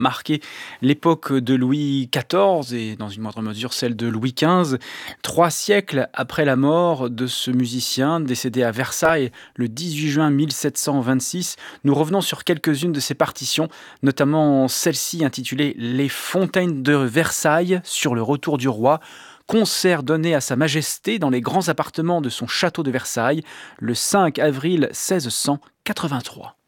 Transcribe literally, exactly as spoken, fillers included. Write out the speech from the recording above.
marqué l'époque de Louis quatorze et dans une moindre mesure celle de Louis quinze. Trois siècles après la mort de ce musicien décédé à Versailles le dix-huit juin mille sept cent vingt-six, nous revenons sur quelques-unes de ses partitions, notamment celle-ci intitulée «Les fontaines de Versailles sur le retour du roi», concert donné à Sa Majesté dans les grands appartements de son château de Versailles le cinq avril mille six cent quatre-vingt-trois.